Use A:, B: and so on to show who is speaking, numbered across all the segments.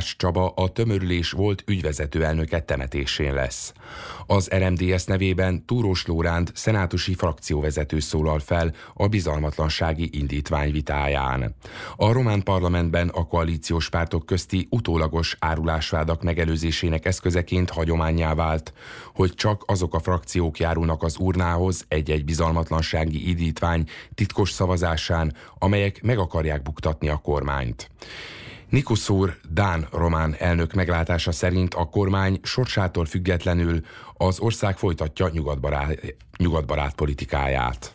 A: Kovács Csaba a tömörülés volt ügyvezető elnöke temetésén lesz. Az RMDSZ nevében Túrós Lóránt szenátusi frakcióvezető szólal fel a bizalmatlansági indítvány vitáján. A román parlamentben a koalíciós pártok közti utólagos árulásvádak megelőzésének eszközeként hagyománnyá vált, hogy csak azok a frakciók járulnak az urnához egy-egy bizalmatlansági indítvány titkos szavazásán, amelyek meg akarják buktatni a kormányt. Nikuszúr dán román elnök meglátása szerint a kormány sorsától függetlenül az ország folytatja nyugatbarát politikáját.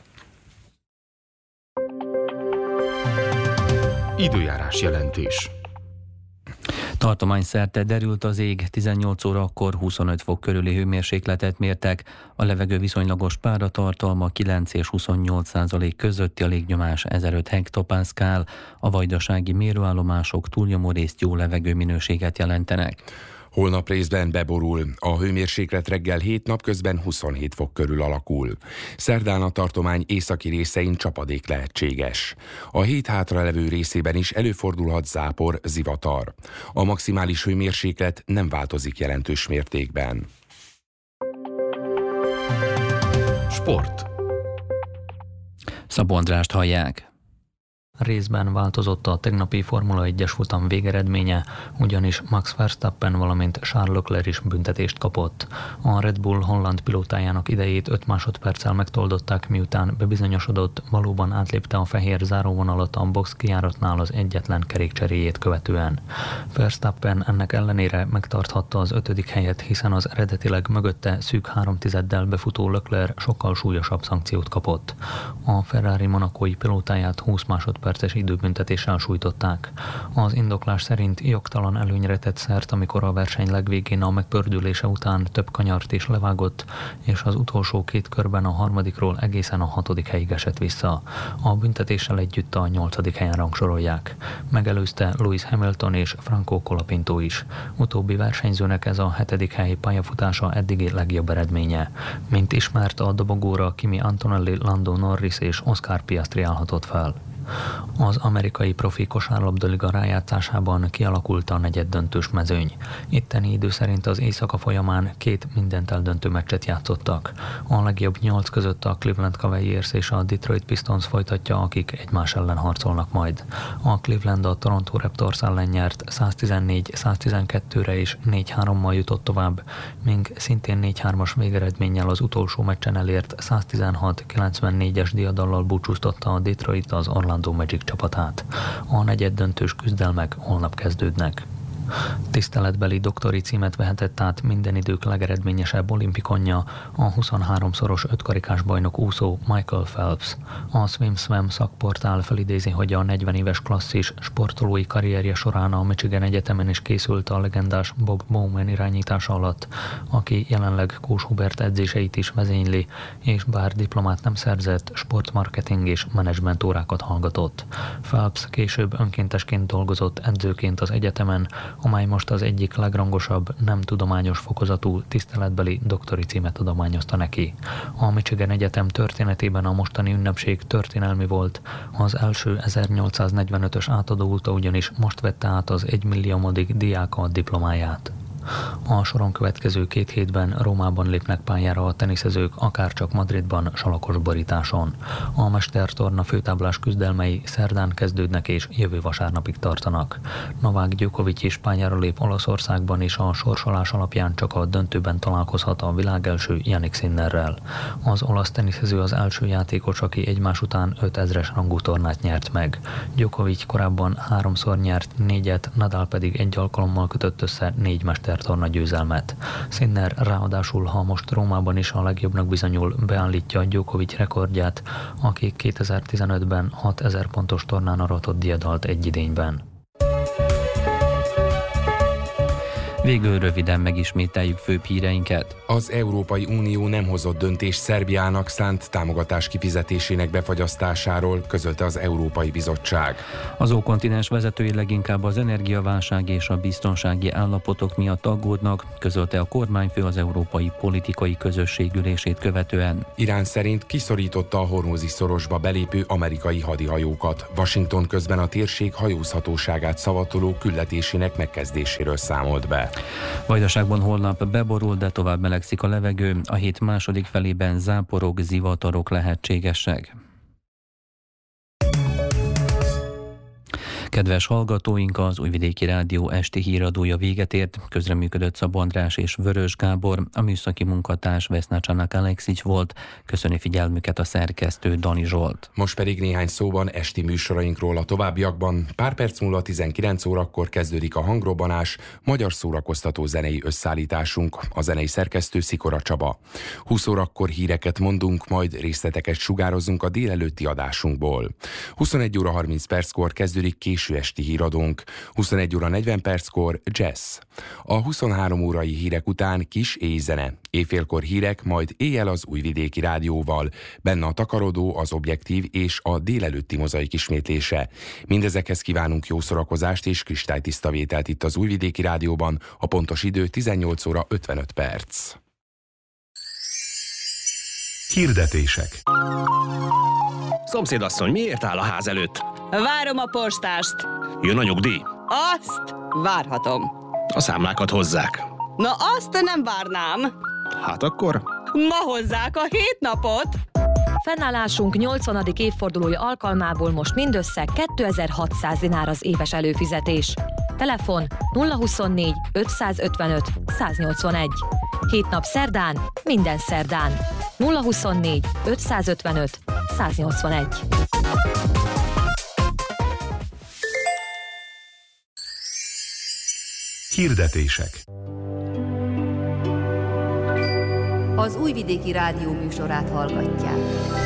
B: Időjárás jelentés.
C: Tartományszerte derült az ég, 18 órakor 25 fok körüli hőmérsékletet mértek, a levegő viszonylagos páratartalma 9 és 28% közötti, a légnyomás 1005 hektopaszkál, a vajdasági mérőállomások túlnyomórészt jó levegőminőséget jelentenek.
A: Holnap részben beborul, a hőmérséklet reggel 7, napközben 27 fok körül alakul. Szerdán a tartomány északi részein csapadék lehetséges. A hét hátralevő részében is előfordulhat zápor, zivatar. A maximális hőmérséklet nem változik jelentős mértékben.
B: Sport.
C: Szabó Andrást hallják. Részben változott a tegnapi Formula 1-es futam végeredménye, ugyanis Max Verstappen, valamint Charles Leclerc is büntetést kapott. A Red Bull holland pilótájának idejét 5 másodperccel megtoldották, miután bebizonyosodott, valóban átlépte a fehér záróvonalat a box kijáratnál az egyetlen kerékcseréjét követően. Verstappen ennek ellenére megtarthatta az 5. helyet, hiszen az eredetileg mögötte szűk 3/10-del befutó Leclerc sokkal súlyosabb szankciót kapott. A Ferrari monacói pilótáját 20 másodperces időbüntetéssel sújtották. Az indoklás szerint jogtalan előnyre tett szert, amikor a verseny legvégén a megpördülése után több kanyart is levágott, és az utolsó 2 körben a 3-ról egészen a 6. helyig esett vissza. A büntetéssel együtt a 8. helyen rangsorolják. Megelőzte Lewis Hamilton és Franco Colapinto is. Utóbbi versenyzőnek ez a 7. hely pályafutása eddigi legjobb eredménye. Mint ismert, a dobogóra Kimi Antonelli, Lando Norris és Oscar Piastri állhatott fel. Az amerikai profi kosárlabdaliga rájátszásában kialakult a negyeddöntős mezőny. Itteni idő szerint az éjszaka folyamán 2 mindent eldöntő meccset játszottak. A legjobb 8 között a Cleveland Cavaliers és a Detroit Pistons folytatja, akik egymás ellen harcolnak majd. A Cleveland a Toronto Raptors ellen nyert 114-112-re és 4-3-mal jutott tovább, míg szintén 4-3-as végeredménnyel az utolsó meccsen elért 116-94-es diadallal búcsúztatta a Detroit az Orlando Magic csapatát. A negyeddöntős küzdelmek holnap kezdődnek. Tiszteletbeli doktori címet vehetett át minden idők legeredményesebb olimpikonja, a 23-szoros 5-karikás bajnok úszó Michael Phelps. A SwimSwam szakportál felidézi, hogy a 40 éves klasszis sportolói karrierje során a Michigan Egyetemen is készült a legendás Bob Bowman irányítása alatt, aki jelenleg Kós Hubert edzéseit is vezényli, és bár diplomát nem szerzett, sportmarketing és menedzsment órákat hallgatott. Phelps később önkéntesként dolgozott edzőként az egyetemen, amely most az egyik legrangosabb, nem tudományos fokozatú tiszteletbeli doktori címet adományozta neki. A Michigan Egyetem történetében a mostani ünnepség történelmi volt. Az első 1845-ös átadó óta ugyanis most vette át az 1 milliómodik diáka a diplomáját. A soron következő 2 hétben Rómában lépnek pályára a teniszezők, akárcsak Madridban, salakos borításon. A mestertorna főtáblás küzdelmei szerdán kezdődnek és jövő vasárnapig tartanak. Novák Djokovic is pályára lép Olaszországban, és a sorsolás alapján csak a döntőben találkozhat a világelső Jannik Sinnerrel. Az olasz teniszező az első játékos, aki egymás után 5000-es rangú tornát nyert meg. Djokovic korábban 3-szor nyert 4-et, Nadal pedig 1 alkalommal kötött össze 4 mestertorna győzelmet. Sinner ráadásul, ha most Rómában is a legjobbnak bizonyul, beállítja Djokovic rekordját, aki 2015-ben 6000 pontos tornán aratott diadalt egy idényben. Végül röviden megismételjük főbb híreinket.
A: Az Európai Unió nem hozott döntést Szerbiának szánt támogatás kifizetésének befagyasztásáról, közölte az Európai Bizottság.
C: Az ókontinens vezetői leginkább az energiaválság és a biztonsági állapotok miatt aggódnak, közölte a kormányfő az Európai Politikai Közösség ülését követően.
A: Irán szerint kiszorította a Hormuzi-szorosba belépő amerikai hadihajókat. Washington közben a térség hajózhatóságát szavatoló küldetésének megkezdéséről számolt be.
C: Vajdaságban holnap beborul, de tovább melegszik a levegő. A hét második felében záporok, zivatarok lehetségesek. Kedves hallgatóink, az Újvidéki Rádió esti híradója véget ért. Közreműködött Szabó András és Vörös Gábor, a műszaki munkatárs Vesznacsának Alexics volt. Köszöni figyelmüket a szerkesztő Dani Zsolt.
A: Most pedig néhány szóban esti műsorainkról a továbbiakban. Pár perc múlva 19 órakor kezdődik a Hangrobbanás, magyar szórakoztató zenei összeállításunk, a zenei szerkesztő Szikora Csaba. 20 órakor híreket mondunk, majd részleteket sugározunk a délelőtti adásunkból. 21 óra 30 perckor kezdődik késő esti híradónk, 21 óra 40 perckor jazz. A 23 órai hírek után kis éjzene, éjfélkor hírek, majd éjjel az Újvidéki Rádióval, benne a Takarodó, az Objektív és a délelőtti mozaik ismétlése. Mindezekhez kívánunk jó szórakozást és kristálytiszta vételt itt az Újvidéki Rádióban, a pontos idő 18 óra 55 perc.
B: Hirdetések.
D: Szomszédasszony, miért áll a ház előtt?
E: Várom a postást.
D: Jön a nyugdíj?
E: Azt várhatom.
D: A számlákat hozzák.
E: Na azt nem várnám.
D: Hát akkor?
E: Ma hozzák a 7 napot.
F: Fennállásunk 80. évfordulója alkalmából most mindössze 2600 dinár az éves előfizetés. Telefon 024 555 181. 7 nap szerdán, minden szerdán. 024 555 181.
B: Hirdetések.
G: Az Újvidéki Rádió műsorát hallgatják.